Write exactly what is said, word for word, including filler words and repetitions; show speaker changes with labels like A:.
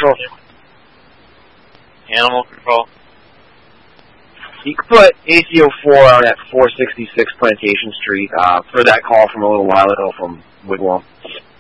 A: Control.
B: Animal Control.
A: You can put A C O four out at four sixty-six Plantation Street uh, for that call from a little while ago from Wigwam.